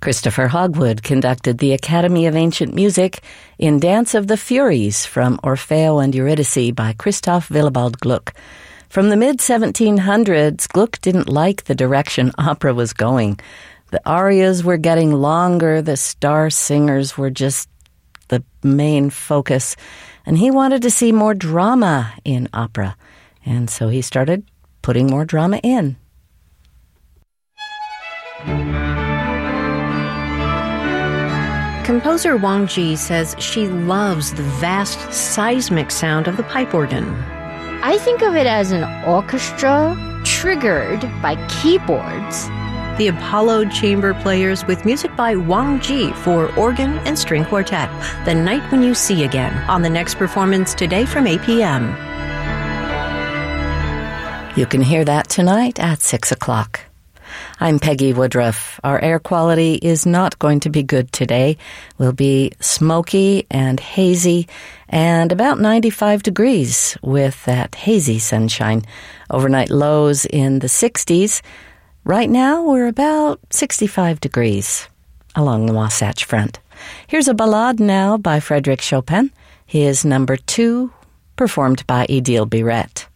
Christopher Hogwood conducted the Academy of Ancient Music in Dance of the Furies from Orfeo and Eurydice by Christoph Willibald Gluck. From the mid-1700s, Gluck didn't like the direction opera was going. The arias were getting longer, the star singers were just the main focus, and he wanted to see more drama in opera. And so he started putting more drama in. Composer Wang Ji says she loves the vast seismic sound of the pipe organ. I think of it as an orchestra triggered by keyboards. The Apollo Chamber Players with music by Wang Ji for organ and string quartet. The Night When You See Again on the next performance today from 8 p.m. You can hear that tonight at 6 o'clock. I'm Peggy Woodruff. Our air quality is not going to be good today. We'll be smoky and hazy and about 95 degrees with that hazy sunshine. Overnight lows in the 60s. Right now, we're about 65 degrees along the Wasatch Front. Here's a ballade now by Frédéric Chopin. His number 2, performed by Édile Biret.